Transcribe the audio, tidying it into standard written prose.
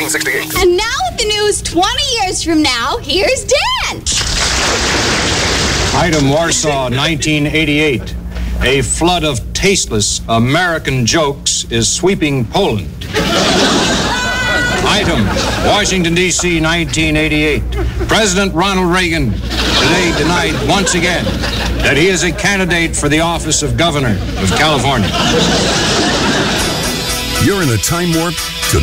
1968. And now with the news 20 years from now, here's Dan. Item Warsaw, 1988. A flood of tasteless American jokes is sweeping Poland. Item Washington, D.C., 1988. President Ronald Reagan today denied once again that he is a candidate for the office of governor of California. You're in a time warp